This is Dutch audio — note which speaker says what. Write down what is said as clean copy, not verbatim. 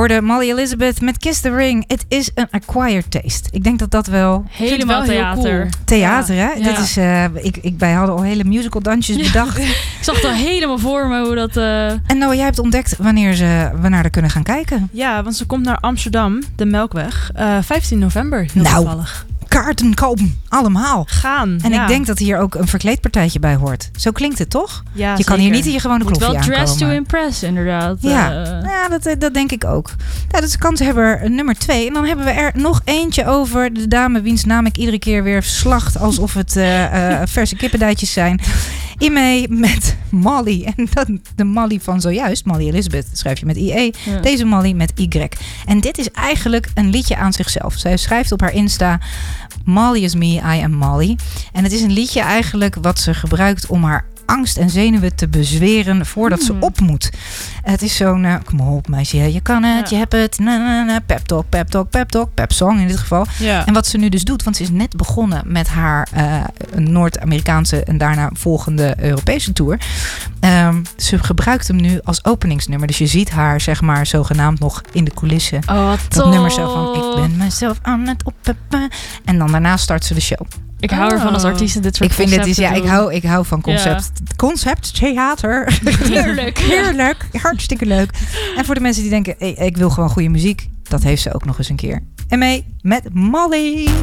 Speaker 1: hoorde Molly Elizabeth met Kiss the Ring. Het is een acquired taste. Ik denk dat dat wel...
Speaker 2: Helemaal theater.
Speaker 3: Cool.
Speaker 1: Theater, hè?
Speaker 2: Ja.
Speaker 1: Dat is, wij hadden al hele musical dansjes bedacht.
Speaker 2: Ik zag het al helemaal voor me hoe dat...
Speaker 1: En Noah, jij hebt ontdekt wanneer we naar haar kunnen gaan kijken.
Speaker 3: Ja, want ze komt naar Amsterdam, de Melkweg, 15 november. Heel toevallig.
Speaker 1: Kaarten kopen, allemaal.
Speaker 3: Gaan.
Speaker 1: En ik denk dat hier ook een verkleedpartijtje bij hoort. Zo klinkt het, toch?
Speaker 3: Ja,
Speaker 1: je kan hier niet in je gewone
Speaker 2: Moet
Speaker 1: kloffie
Speaker 2: wel
Speaker 1: aankomen.
Speaker 2: dress to impress, inderdaad.
Speaker 1: Ja, dat denk ik ook. Ja, dat is kanshebber nummer 2. En dan hebben we er nog eentje over. De dame wiens naam ik iedere keer weer slacht alsof het verse kippendijtjes zijn. Ime met Molly. En dan de Molly van zojuist. Molly Elizabeth schrijf je met IE.
Speaker 2: Ja.
Speaker 1: Deze Molly met Y. En dit is eigenlijk een liedje aan zichzelf. Zij schrijft op haar Insta: Molly is me, I am Molly. En het is een liedje eigenlijk wat ze gebruikt om haar angst en zenuwen te bezweren voordat ze op moet. Het is zo'n, kom op meisje, je kan het, je hebt het, pep talk, pep talk, pep talk, pep song in dit geval.
Speaker 3: Ja.
Speaker 1: En wat ze nu dus doet, want ze is net begonnen met haar Noord-Amerikaanse en daarna volgende Europese tour. Ze gebruikt hem nu als openingsnummer. Dus je ziet haar, zeg maar, zogenaamd nog in de coulissen.
Speaker 2: Oh, wat
Speaker 1: Dat
Speaker 2: tof.
Speaker 1: nummer zo van, ik ben mezelf aan het oppeppen. En dan daarna start ze de show.
Speaker 2: Ik hou ervan als artiesten dit soort
Speaker 1: Ik vind dit is,
Speaker 2: concepten doen.
Speaker 1: ik hou van concept. Concept theater.
Speaker 2: Heerlijk.
Speaker 1: Heerlijk. Hartstikke leuk. En voor de mensen die denken, ik wil gewoon goede muziek. Dat heeft ze ook nog eens een keer. En mee met Molly.